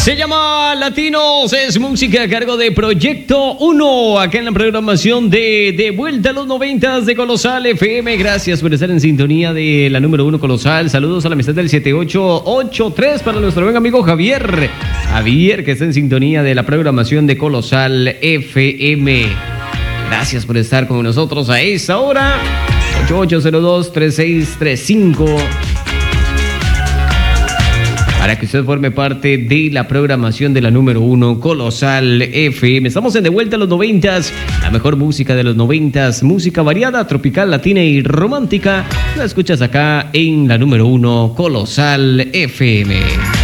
Se llama Latinos, es música a cargo de Proyecto 1, acá en la programación de Vuelta a los 90 de Colosal FM. Gracias por estar en sintonía de la número 1 Colosal. Saludos a la amistad del 7883 para nuestro buen amigo Javier. Javier, que está en sintonía de la programación de Colosal FM. Gracias por estar con nosotros a esa hora. 8802-3635. Para que usted forme parte de la programación de la número 1 Colosal FM. Estamos en De Vuelta a los 90s, la mejor música de los 90s, música variada, tropical, latina y romántica. La escuchas acá en la número 1 Colosal FM.